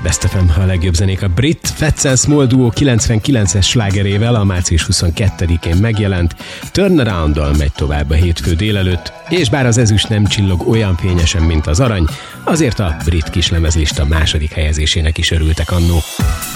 Best FM a legjobb zenék. A brit Fats & Small duo 99-es slágerével a március 22-én megjelent Turnaround-dal megy tovább a hétfő délelőtt, és bár az ezüst nem csillog olyan fényesen, mint az arany, azért a brit kislemezlista második helyezésének is örültek annó.